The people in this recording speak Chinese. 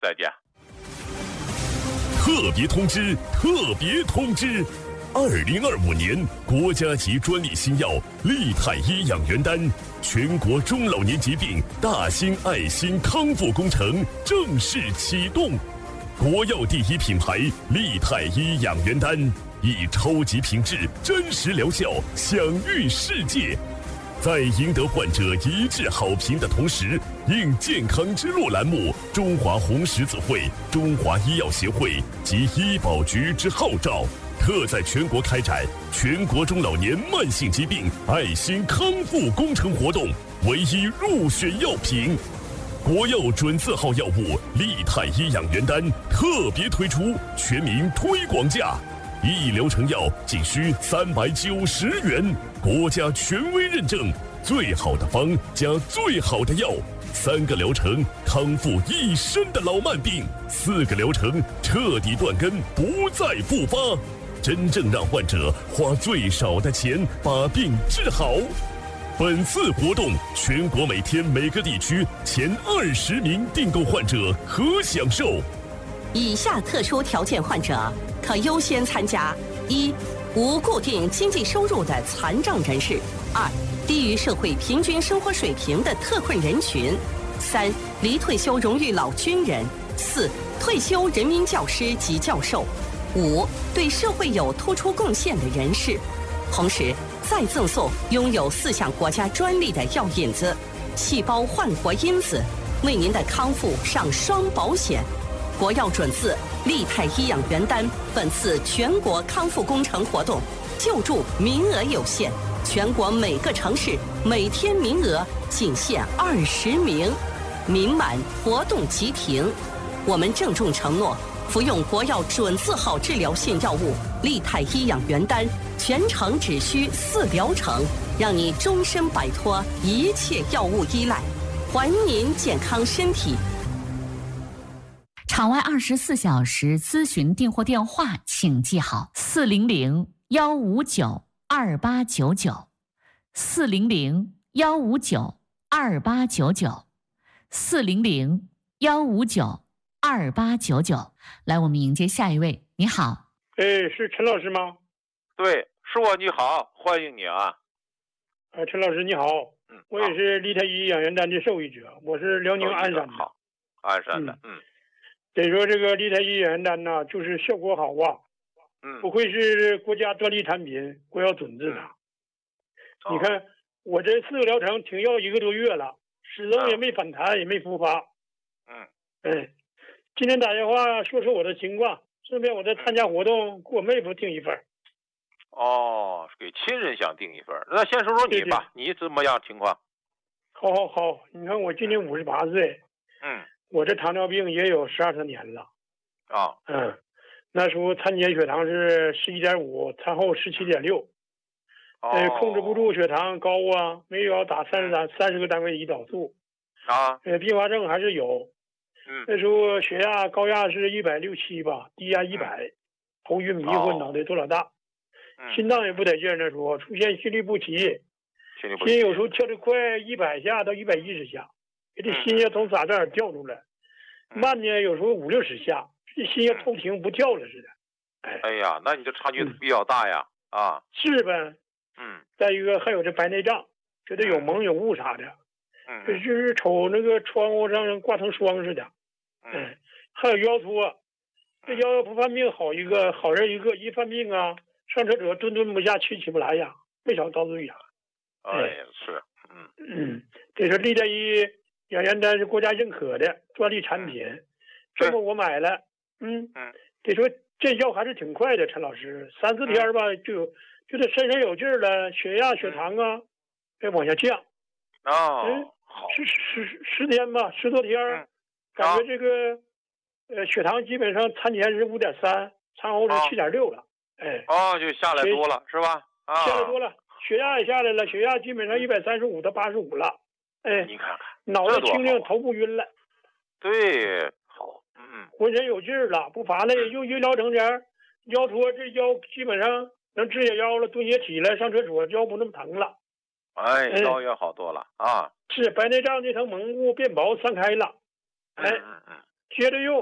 再见。 特别通知！特别通知！2025年国家级专利新药利泰伊养元丹全国中老年疾病大型爱心康复工程正式启动。国药第一品牌利泰伊养元丹以超级品质、真实疗效享誉世界。在赢得患者一致好评的同时，应健康之路栏目中华红十字会、中华医药协会及医保局之号召，特在全国开展全国中老年慢性疾病爱心康复工程活动，唯一入选药品。国药准字号药物利泰伊养元丹特别推出全民推广价。一疗程药仅需390元，国家权威认证，最好的方加最好的药，3个疗程康复一身的老慢病，4个疗程彻底断根不再复发，真正让患者花最少的钱把病治好。本次活动，全国每天每个地区前20名订购患者可享受。 以下特殊条件患者可优先参加：一、无固定经济收入的残障人士；二、低于社会平均生活水平的特困人群；三、离退休荣誉老军人；四、退休人民教师及教授；五、对社会有突出贡献的人士。同时，再赠送拥有4项国家专利的药引子、细胞焕活因子，为您的康复上双保险。国药准字利泰伊养元丹本次全国康复工程活动救助名额有限，全国每个城市每天名额仅限20名，名满活动即停。我们郑重承诺，服用国药准字号治疗性药物利泰伊养元丹，全程只需4疗程，让你终身摆脱一切药物依赖，还您健康身体。 场外24小时咨询订货电话，请记好400-159-2899，400-159-2899，400-159-2899。来，我们迎接下一位。你好， 是陈老师吗？ 对，是我，你好，欢迎你啊。 陈老师你好，我也是利泰伊养元丹的受益者，我是辽宁鞍山的。 好，鞍山的， 得说这个利泰伊养元丹呢，就是效果好啊，不愧是国家专利产品，国药准字的。你看我这4个疗程停药1个多月了，始终也没反弹，也没复发。今天打电话说说我的情况，顺便我再参加活动，给我妹夫订一份。 哦，给亲人想订一份，那先说说你吧，你怎么样情况？ 好，你看我今年58岁，我这糖尿病也有12、13年了。那时候餐前血糖是11.5，餐后17.6。控制不住血糖高啊，没有要打30个单位胰岛素。并发症还是有。那时候血压高压是160、7吧，低压100，头晕迷糊，脑袋多老大。心脏也不得劲，那时候出现心律不齐，心有时候跳得快100下到110下，这心也从嗓子眼掉出来。慢呢有时候50、60下，这心也偷停不跳了似的。 哎呀，那你这差距比较大呀。 是呗。再一个还有这白内障，觉得有蒙有雾啥的。就是瞅那个窗户上挂成霜似的。还有腰突，这腰不犯病好人一个，一犯病啊，上厕所蹲不下去，起不来呀，没少遭罪呀。 是。 这是利泰伊养元丹是国家认可的专利产品，这么我买了。得说见效还是挺快的，陈老师，3、4天吧，就得身上有劲儿了，血压、血糖啊，再往下降。 好 10天吧，10多天，感觉这个血糖基本上餐前是5.3，餐后是7.6了。 就下来多了是吧？ 下来多了，血压也下来了，血压基本上135到85了。 你看看， 脑袋清静，头不晕了。 对，好， 浑身有劲儿了，不乏累。用1疗程前，腰托这腰基本上能直下腰了，蹲也起来，上厕所腰不那么疼了。 腰也好多了啊。 是白内障这层蒙雾变薄散开了。 接着用。